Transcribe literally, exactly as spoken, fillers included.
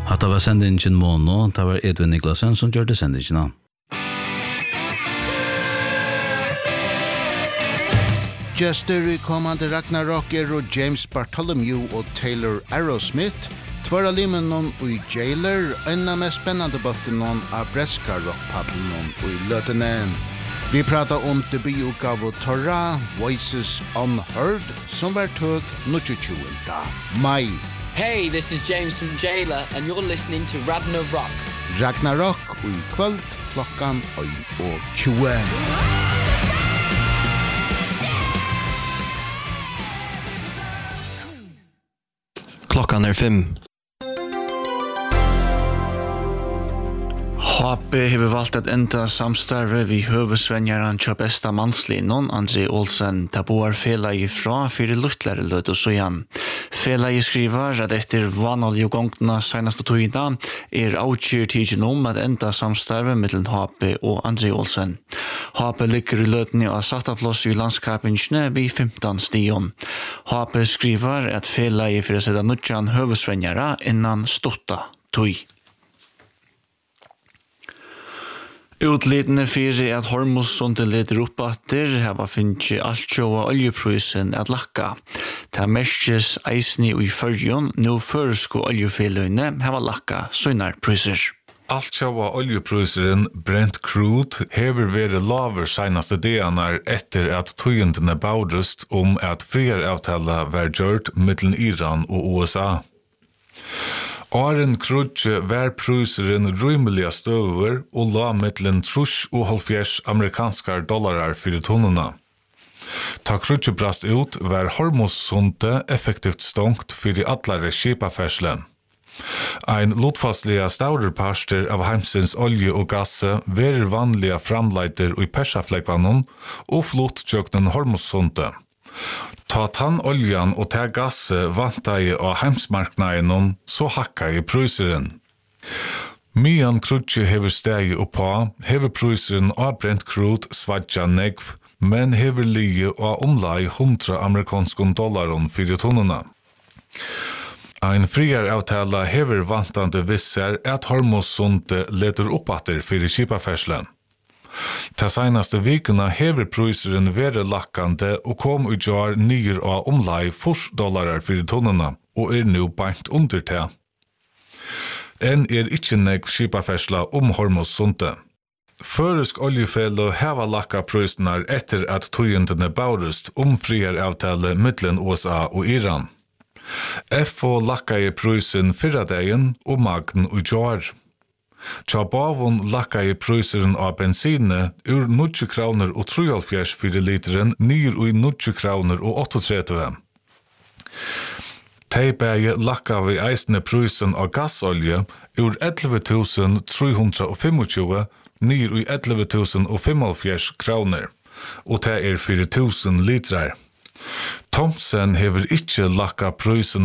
Hatta var sendingen Mono, det var Edvin Niklasen som gjør det sendingen. Jester i kommande Ragnarok er og James Bartholomew og Taylor Arrowsmith, tvara limen nån og i Jailer, en av mest spennende bøtten nån av breska rockpadden nån og i Løtenen. Vi pratar om debututgave Torra, Voices Unheard, som var tøk tjugotjuende mai. Hey, this is James from Jailer, and you're listening to Ragnarok. Ragnarok og i kvöld klokkan og tjue. Klockan är fem. H P har valt att enda samstarve vi høvesvenjaran tja besta manslinon, André Olsen, taboar fela ifra fyrir luttlare lød og søyan. Fela i skriver at etter vanalje gongtna senaste tøyda er avgjør tidsen om at enda samstarve mellom H P og André Olsen. H P ligger i lødni av sattaplås i landskapingsne vi femton stion. H P skriver at fela i fyrir sida nutjan høvesvenjara innan stotta tøy. Utlitene fyrir at Hormuzsundet leder opp atter hava finnst alt sjåa oljeprysen at lakka. Ta mestjes eisni og i fyrjon, nu føresko oljeféløyne hava lakka søgnar pryser. Alt sjåa oljepryseren Brent Crude hever vere laver seinaste deanar etter at tøyendene baudrust om at friaravtala var gjørt mittlen Iran og U S A. Åren krutje var pryseren rymeliga støver og la mittlen trus og halvfjers amerikanskar dollarar fyrir tonnena. Ta krutje brast ut var Hormuzsundet effektivt stongt fyrir allare skipaferslen. Ein lotfastliga staurerparster av heimsins olje og gasse verer vanliga framleiter i persafleikvanon og flott tjøknen Hormuzsundet. Ta tann oljan og ta gasse vantai av heimsmarknaden, så hakka i pryseren. Mian krutje hever stegi oppa, hever pryseren av Brent Crude svadja negv, men hever lige av omlai hundra amerikanskon dollaron fyrir tonnena. Ein friaravtala hever vantande visser at Hormuzsundet leder oppatter fyrir skipaferslen. Ta seinaste vikuna hever pryseren vere lakkande og kom i jar nyer av omlai fors dollarar fyrir tonnena og er nu beint under te. En er ikkje negv skipafersla om Hormuzsundet. Føresk oljefelo heva lakka prysnar etter at tøyendene baurust om friaravtale mittlen U S A og Iran. F O lakka i prysen fyrra dagen og magn og jar. Tja bavon lakka i pryseren av bensine ur nitjo kroner og trettioåtta fyrir literen nyr ui nitjo kroner og trettioåtta. Teibæge lakka vi eisne prysen av gassolje ur elleve tusen tre hundre og tjuefem nyr ui elleve tusen og femoghalvfjerds kroner, og det er fyrir tusen litrar. Thomsen hever ikkje lakka prysen